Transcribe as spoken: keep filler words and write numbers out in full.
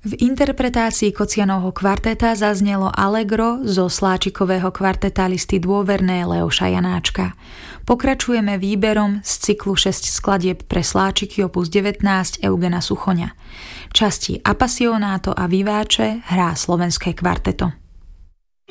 V interpretácii Kocianovho kvarteta zaznelo Allegro zo Sláčikového kvarteta Listy dôverné Leoša Janáčka. Pokračujeme výberom z cyklu šesť skladieb pre sláčiky opus devätnásť Eugena Suchoňa. Časti Appassionato a Vivace hrá Slovenské kvarteto.